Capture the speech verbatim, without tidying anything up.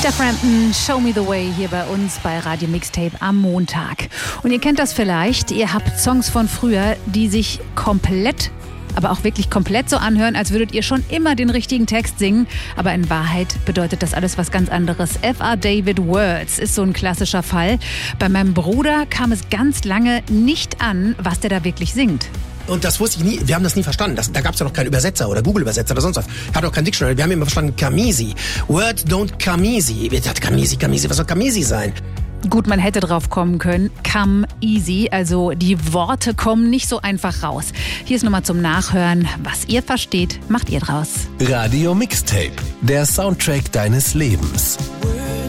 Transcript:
Peter Frampton, Show Me the Way, hier bei uns bei Radio Mixtape am Montag. Und ihr kennt das vielleicht, ihr habt Songs von früher, die sich komplett, aber auch wirklich komplett so anhören, als würdet ihr schon immer den richtigen Text singen. Aber in Wahrheit bedeutet das alles was ganz anderes. F R David Words ist so ein klassischer Fall. Bei meinem Bruder kam es ganz lange nicht an, was der da wirklich singt. Und das wusste ich nie, wir haben das nie verstanden. Das, da gab es ja noch keinen Übersetzer oder Google-Übersetzer oder sonst was. Hat auch kein Dictionary. Wir haben immer verstanden, come easy. Words don't come easy. Wir dachten, come easy, come easy. Was soll come easy sein? Gut, man hätte drauf kommen können, come easy, also die Worte kommen nicht so einfach raus. Hier ist nochmal zum Nachhören, was ihr versteht, macht ihr draus. Radio Mixtape, der Soundtrack deines Lebens.